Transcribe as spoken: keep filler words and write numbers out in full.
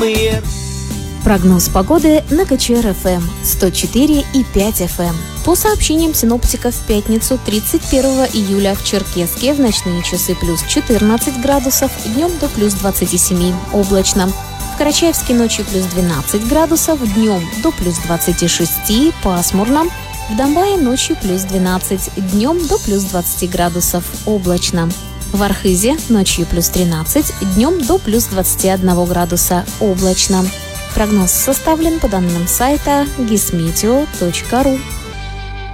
Прогноз погоды на КЧР-ФМ сто четыре и пять эф эм. По сообщениям синоптиков, в пятницу тридцать первого июля в Черкесске в ночные часы плюс четырнадцать градусов, днем до плюс двадцать семь, облачно. В Карачаевске ночью плюс двенадцать градусов, днем до плюс двадцать шесть, пасмурно. В Домбае ночью плюс двенадцать, днем до плюс двадцать градусов, облачно. В Архизе ночью плюс тринадцать, днем до плюс двадцать один градуса, облачно. Прогноз составлен по данным сайта гисметео точка ру.